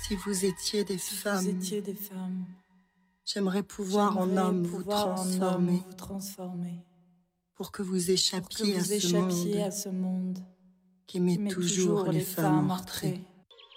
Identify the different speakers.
Speaker 1: Si vous étiez des femmes, j'aimerais pouvoir en homme vous transformer, pour que vous échappiez à ce monde qui met toujours les femmes meurtrées.